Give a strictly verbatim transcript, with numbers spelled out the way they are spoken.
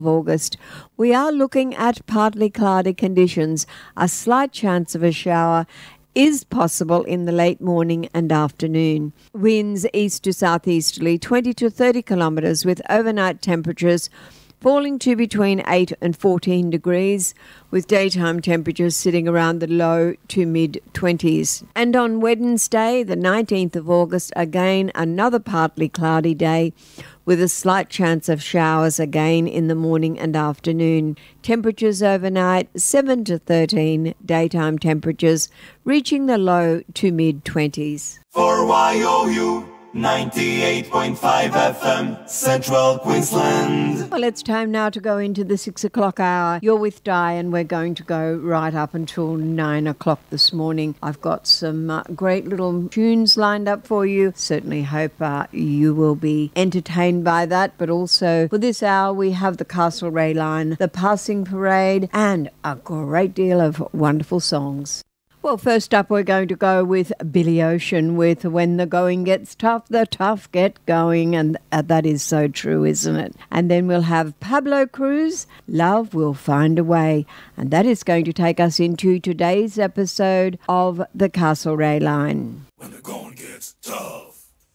August. We are looking at partly cloudy conditions. A slight chance of a shower is possible in the late morning and afternoon. Winds east to southeasterly twenty to thirty kilometres with overnight temperatures falling to between eight and fourteen degrees, with daytime temperatures sitting around the low to mid-twenties. And on Wednesday, the nineteenth of August, again another partly cloudy day with a slight chance of showers again in the morning and afternoon. Temperatures overnight seven to thirteen, daytime temperatures reaching the low to mid-twenties. For Y O U ninety-eight point five F M, Central Queensland. Well, it's time now to go into the six o'clock hour. You're with Di, and we're going to go right up until nine o'clock this morning. I've got some uh, great little tunes lined up for you. Certainly hope uh, you will be entertained by that. But also for this hour, we have the Castlereagh Line, the Passing Parade, and a great deal of wonderful songs. Well, first up, we're going to go with Billy Ocean with When the Going Gets Tough, the Tough Get Going. And uh, that is so true, isn't it? And then we'll have Pablo Cruz, Love Will Find a Way. And that is going to take us into today's episode of the Castlereagh Line. When the going gets tough.